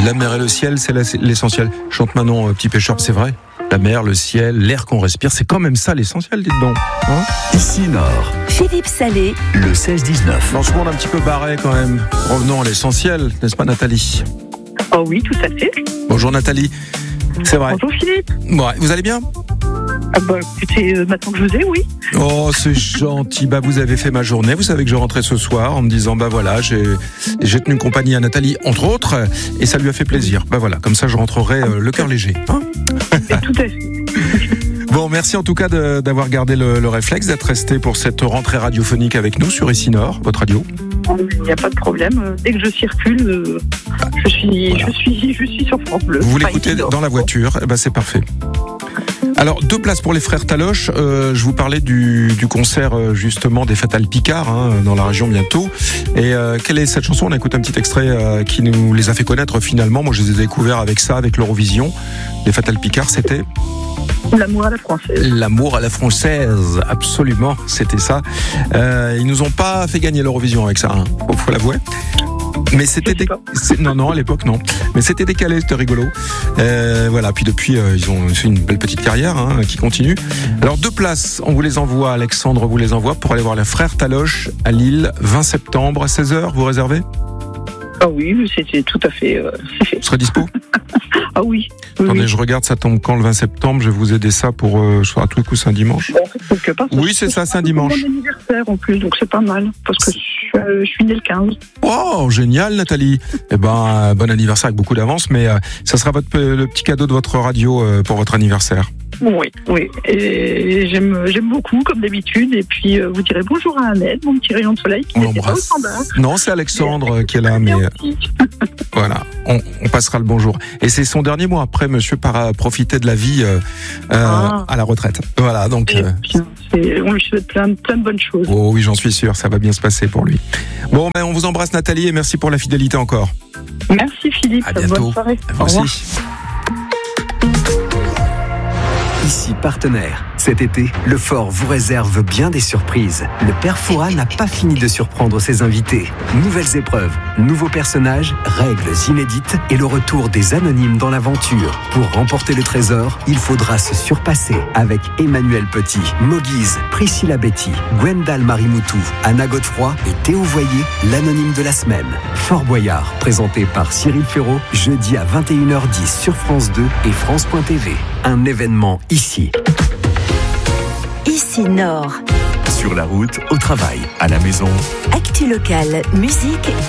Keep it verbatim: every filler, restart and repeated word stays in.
La mer et le ciel, c'est l'essentiel. Chante Manon, euh, petit pêcheur, c'est vrai. La mer, le ciel, l'air qu'on respire, c'est quand même ça l'essentiel, dites donc. Hein Ici Nord. Philippe Salé. Le seize dix-neuf. Dans ce monde un petit peu barré quand même. Revenons à l'essentiel, n'est-ce pas Nathalie ? Oh oui, tout à fait. Bonjour Nathalie. C'est vrai. Bonjour Philippe. Ouais, vous allez bien ? Ah bah écoutez, euh, maintenant que je vous ai, oui. Oh, c'est gentil. Bah, vous avez fait ma journée. Vous savez que je rentrais ce soir en me disant, bah voilà, j'ai, j'ai tenu compagnie à Nathalie, entre autres, et ça lui a fait plaisir. Bah voilà, comme ça je rentrerai euh, le cœur léger. Hein Tout à fait. Bon, merci en tout cas de, d'avoir gardé le, le réflexe, d'être resté pour cette rentrée radiophonique avec nous sur Ici Nord, votre radio. Il n'y a pas de problème. Dès que je circule, euh, je suis, voilà. je suis, je suis sur France Bleu. Vous l'écoutez dans la voiture, eh ben c'est parfait. Alors, deux places pour les frères Taloche. Euh, je vous parlais du, du concert euh, justement des Fatales Picard hein, dans la région bientôt. Et euh, quelle est cette chanson ? On écoute un petit extrait euh, qui nous les a fait connaître finalement. Moi, je les ai découverts avec ça, avec l'Eurovision. Les Fatales Picard, c'était L'amour à la française. L'amour à la française, absolument, c'était ça. Euh, ils nous ont pas fait gagner l'Eurovision avec ça, hein, faut, faut l'avouer. Mais c'était dé... non non à l'époque non. Mais c'était décalé, c'était rigolo. Euh, voilà. Puis depuis euh, ils ont fait une belle petite carrière hein, qui continue. Alors deux places, on vous les envoie. Alexandre vous les envoie pour aller voir les frères Taloche à Lille, vingt septembre à seize heures. Vous réservez ? Ah oui, c'était tout à fait. Euh, c'est fait. Vous serez dispo ? Ah oui. oui Attendez, oui. je regarde, ça tombe quand le vingt septembre ? Je vais vous aider ça pour, euh, je crois, à tous les coups, c'est un dimanche. Bon, en fait, quelque part, oui, c'est ça, c'est un dimanche. C'est mon anniversaire en plus, donc c'est pas mal, parce que je suis, euh, je suis née le quinze. Oh, génial, Nathalie. Eh ben, euh, bon anniversaire avec beaucoup d'avance, mais euh, ça sera votre, le petit cadeau de votre radio euh, pour votre anniversaire. Oui, oui. Et j'aime, j'aime beaucoup, comme d'habitude. Et puis, euh, vous direz bonjour à Annette, mon petit rayon de soleil, qui n'était pas au standard. Non, c'est Alexandre euh, qui est là, mais euh, voilà, on, on passera le bonjour. Et c'est son dernier mois. Après, monsieur part profiter de la vie euh, ah. à la retraite. Voilà, donc. Euh, bien, c'est, on lui souhaite plein, plein de bonnes choses. Oh oui, j'en suis sûr, ça va bien se passer pour lui. Bon, ben, on vous embrasse, Nathalie, et merci pour la fidélité encore. Merci, Philippe. À bientôt. Bonne soirée. Au revoir. Ici Partenaire. Cet été, le Fort vous réserve bien des surprises. Le Père Fouras n'a pas fini de surprendre ses invités. Nouvelles épreuves, nouveaux personnages, règles inédites et le retour des anonymes dans l'aventure. Pour remporter le trésor, il faudra se surpasser avec Emmanuel Petit, Moguise, Priscilla Betty, Gwendal Marimoutou, Anna Godefroy et Théo Voyer, l'anonyme de la semaine. Fort Boyard, présenté par Cyril Ferraud, jeudi à vingt et une heures dix sur France deux et France point T V. Un événement ici. Ici Nord. Sur la route, au travail, à la maison. Actu locale, musique